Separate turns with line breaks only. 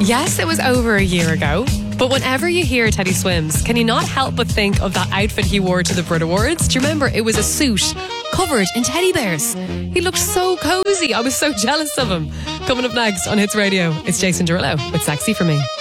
Yes, it was over a year ago. But whenever you hear Teddy Swims, can you not help but think of that outfit he wore to the Brit Awards? Do you remember? It was a suit covered in teddy bears. He looked so cosy. I was so jealous of him. Coming up next on Hits Radio, it's Jason Derulo with Sexy For Me.